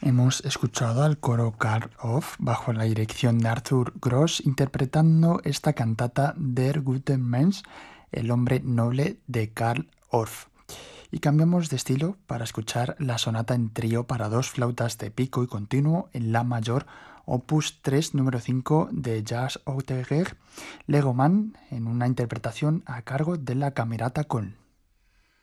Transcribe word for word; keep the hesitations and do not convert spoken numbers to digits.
Hemos escuchado al coro Karl Orff bajo la dirección de Arthur Gross interpretando esta cantata Der gute Mensch, el hombre noble de Karl Orff. Y cambiamos de estilo para escuchar la sonata en trío para dos flautas de pico y continuo en la mayor, opus tres número cinco de Jazz Oettger Legoman, en una interpretación a cargo de la Camerata Köln.